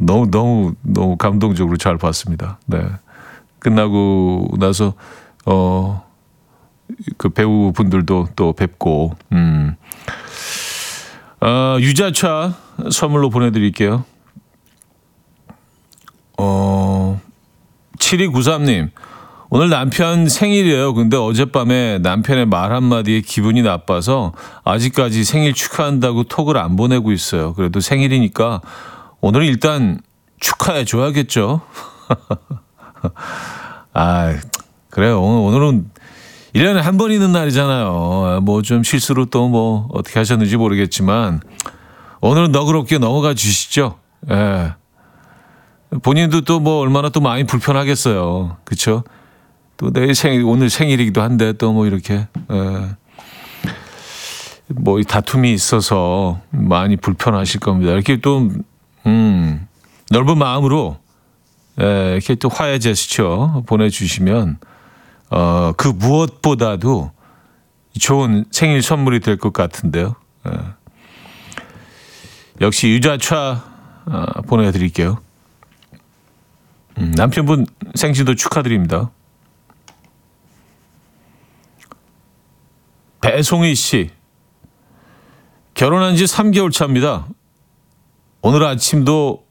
너무 감동적으로 잘 봤습니다. 네. 끝나고 나서 그 배우분들도 또 뵙고 유자차 선물로 보내드릴게요. 7293님, 오늘 남편 생일이에요. 근데 어젯밤에 남편의 말 한마디에 기분이 나빠서 아직까지 생일 축하한다고 톡을 안 보내고 있어요. 그래도 생일이니까 오늘은 일단 축하해 줘야겠죠. 아, 그래요. 오늘은 1년에 한 번 있는 날이잖아요. 뭐 좀 실수로 또 뭐 어떻게 하셨는지 모르겠지만 오늘은 너그럽게 넘어가 주시죠. 예. 본인도 또 뭐 얼마나 또 많이 불편하겠어요. 그렇죠? 또 내일 오늘 생일이기도 한데 또 뭐 이렇게 뭐 다툼이 있어서 많이 불편하실 겁니다. 이렇게 또 넓은 마음으로 이렇게 또 화해 제스처 보내주시면 그 무엇보다도 좋은 생일 선물이 될 것 같은데요. 역시 유자차 보내드릴게요. 남편분 생신도 축하드립니다. 배송희 씨, 결혼한 지 3개월 차입니다. 오늘 아침도